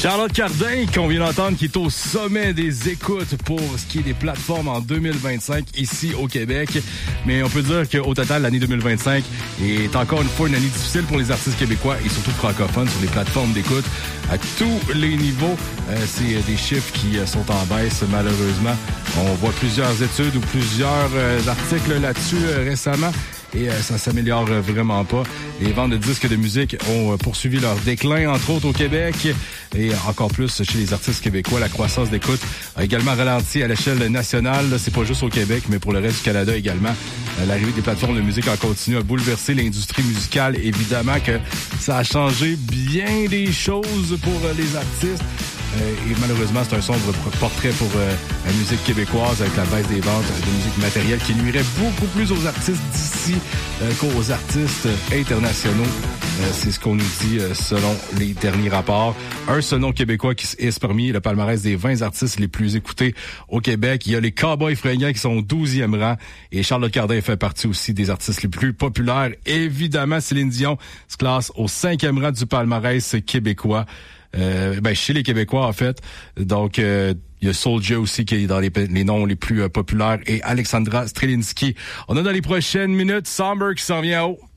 Charlotte Cardin, qu'on vient d'entendre, qui est au sommet des écoutes pour ce qui est des plateformes en 2025 ici au Québec. Mais on peut dire qu'au total, l'année 2025 est encore une fois une année difficile pour les artistes québécois et surtout francophones sur les plateformes d'écoute à tous les niveaux. C'est des chiffres qui sont en baisse, malheureusement. On voit plusieurs études ou plusieurs articles là-dessus récemment. Et ça s'améliore vraiment pas. Les ventes de disques de musique ont poursuivi leur déclin, entre autres au Québec, et encore plus chez les artistes québécois. La croissance d'écoute a également ralenti à l'échelle nationale. Là, c'est pas juste au Québec, mais pour le reste du Canada également. L'arrivée des plateformes de musique a continué à bouleverser l'industrie musicale. Évidemment que ça a changé bien des choses pour les artistes. Et malheureusement, c'est un sombre portrait pour la musique québécoise avec la baisse des ventes de musique matérielle qui nuirait beaucoup plus aux artistes d'ici qu'aux artistes internationaux. C'est ce qu'on nous dit selon les derniers rapports. Un seul nom québécois qui est parmi le palmarès des 20 artistes les plus écoutés au Québec. Il y a les Cowboys fringants qui sont au 12e rang. Et Charlotte Cardin fait partie aussi des artistes les plus populaires. Évidemment, Céline Dion se classe au 5e rang du palmarès québécois. Chez les Québécois, en fait. Donc, il y a Soulja aussi qui est dans les noms les plus populaires et Alexandra Strelinski. On a dans les prochaines minutes Somber qui s'en vient en haut.